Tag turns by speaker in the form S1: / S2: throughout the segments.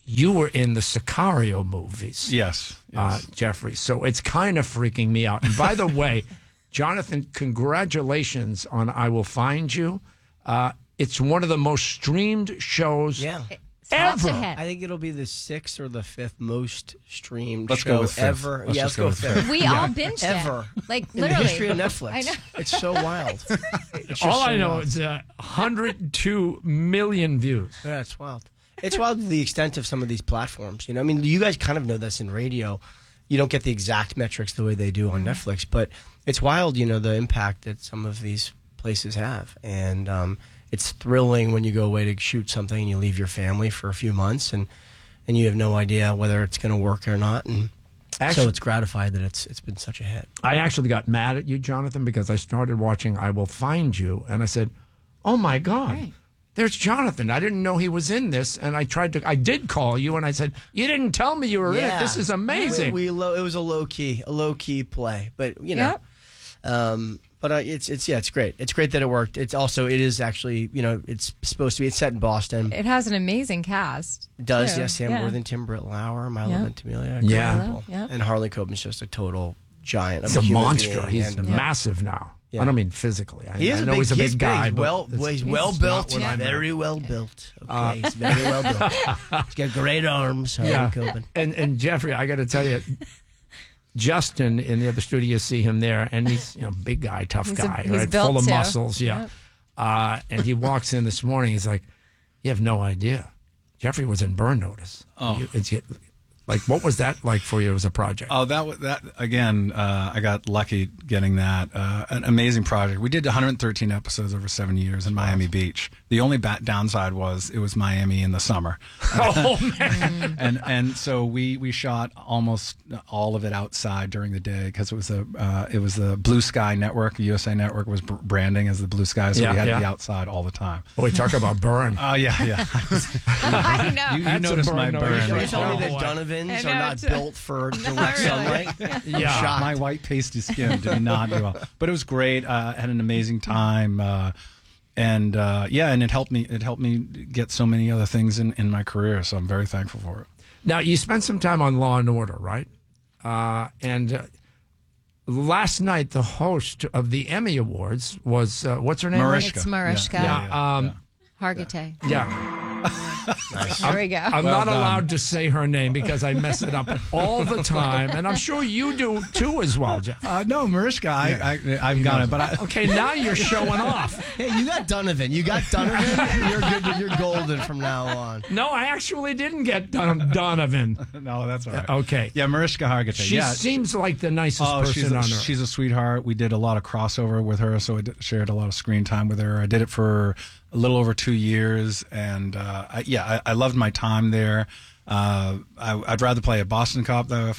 S1: you were in the Sicario movies.
S2: Yes.
S1: Jeffrey. So it's kind of freaking me out. And by the way, Jonathan, congratulations on I Will Find You. It's one of the most streamed shows ever.
S3: I think it'll be the 6th or the 5th most streamed
S2: Let's
S3: show
S2: go with fifth.
S3: ever.
S2: Let's go with fifth.
S4: We all binged
S3: Ever.
S4: it. Like,
S3: In
S4: literally.
S3: the history of Netflix.
S4: I know.
S3: It's so wild. It's just
S1: All
S3: so
S1: I know
S3: wild.
S1: is 102 million views.
S3: Yeah, it's wild. It's wild the extent of some of these platforms. You know, I mean, you guys kind of know this in radio. You don't get the exact metrics the way they do on Netflix, but it's wild, you know, the impact that some of these places have. And it's thrilling when you go away to shoot something and you leave your family for a few months and you have no idea whether it's going to work or not. And so it's gratified that it's been such a hit.
S1: I actually got mad at you, Jonathan, because I started watching I Will Find You, and I said, oh, my God.
S4: Right.
S1: There's Jonathan. I didn't know he was in this, and I did call you, and I said, you didn't tell me you were in it. This is amazing.
S3: It was a low key play, but you know, but it's great. It's great that it worked. It is actually, you know, it's supposed to be. It's set in Boston.
S4: It has an amazing cast.
S3: It does,
S4: too.
S3: yes. Sam Worthington, Britt Lauer, Milo Ventimiglia.
S1: Yeah.
S3: People.
S4: Yep.
S3: And Harley Coben's just a total giant.
S1: He's a monster. He's massive now. Yeah. I don't mean physically.
S3: He is
S1: I know he's a big guy.
S3: He's well built. Very well built. Okay, he's very well built. He's got great arms. Harley Coben.
S1: And Jeffrey, I got to tell you, Justin in the other studio, you see him there, and he's big guy, tough guy,
S4: he's
S1: right,
S4: built
S1: full of
S4: too.
S1: muscles,
S4: Yep.
S1: And he walks in this morning. He's like, "You have no idea, Jeffrey was in Burn Notice." Like, what was that like for you as a project?
S2: Oh, that again. I got lucky getting that. An amazing project. We did 113 episodes over 7 years in Miami Beach. The only downside was it was Miami in the summer.
S1: Oh man!
S2: and so we shot almost all of it outside during the day because it was the Blue Sky Network. USA Network was branding as the Blue Sky, so we had to be outside all the time.
S1: Boy, talk about burn.
S2: Oh yeah.
S4: I know.
S2: You noticed my burn.
S3: You're telling me that Donovans are not built for direct sunlight?
S1: Yeah,
S2: my white pasty skin did not do well, but it was great. Had an amazing time, and it helped me get so many other things in my career. So I'm very thankful for it.
S1: Now you spent some time on Law and Order, right? Last night the host of the Emmy Awards was what's her name?
S4: It's Mariska Hargitay.
S1: Yeah.
S3: Nice.
S4: There we go.
S1: I'm not allowed to say her name because I mess it up all the time, and I'm sure you do too as well, Jeff.
S2: No, Mariska, I've got it, but
S1: okay, now you're showing off.
S3: Hey, you got Donovan. You're good. You're golden from now on.
S1: No, I actually didn't get Donovan.
S2: No, that's all right.
S1: Okay.
S2: Yeah, Mariska Hargitay.
S1: She seems like the nicest person on earth.
S2: She's a sweetheart. We did a lot of crossover with her, so I shared a lot of screen time with her. I did it for a little over 2 years, and I loved my time there. I'd rather play a Boston cop, though,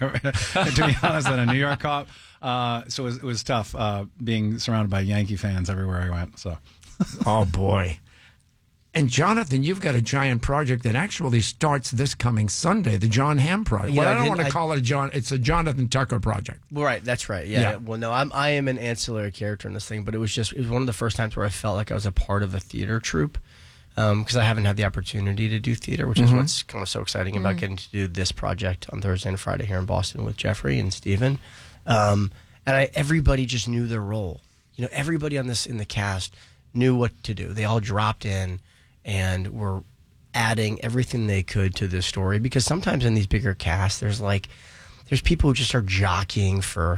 S2: to be honest, than a New York cop. So it was tough being surrounded by Yankee fans everywhere I went. So,
S1: oh boy. And Jonathan, you've got a giant project that actually starts this coming Sunday, the John Hamm project. Well, I don't want to call it it's a Jonathan Tucker project.
S3: Right, that's right. Yeah. Well, no, I am an ancillary character in this thing, but it was one of the first times where I felt like I was a part of a theater troupe because I haven't had the opportunity to do theater, which is what's kind of so exciting about getting to do this project on Thursday and Friday here in Boston with Jeffrey and Steven. And everybody just knew their role. You know, everybody in the cast knew what to do. They all dropped in and were adding everything they could to this story, because sometimes in these bigger casts there's people who just are jockeying for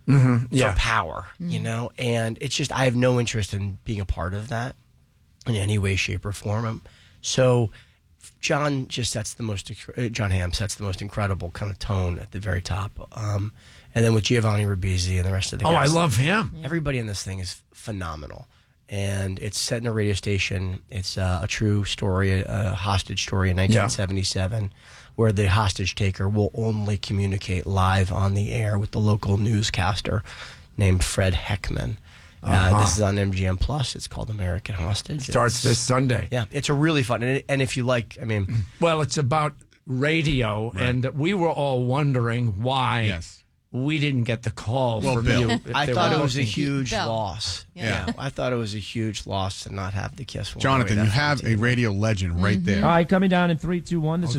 S3: power, you know, and it's just I have no interest in being a part of that in any way, shape, or form. So John Hamm sets the most incredible kind of tone at the very top, and then with Giovanni Ribisi and the rest of the cast,
S1: I love him.
S3: Everybody in this thing is phenomenal. And it's set in a radio station. It's a true story, a hostage story in 1977, where the hostage taker will only communicate live on the air with the local newscaster named Fred Heckman. This is on MGM Plus. It's called American Hostage.
S1: Starts this Sunday.
S3: Yeah, it's a really fun. And if you like,
S1: well, it's about radio, and we were all wondering why.
S2: Yes.
S1: We didn't get the call from you.
S3: I thought it was a huge loss. Yeah. I thought it was a huge loss to not have the kiss.
S5: Jonathan, you have a radio legend right there.
S6: All right, coming down in 3, 2, 1. This is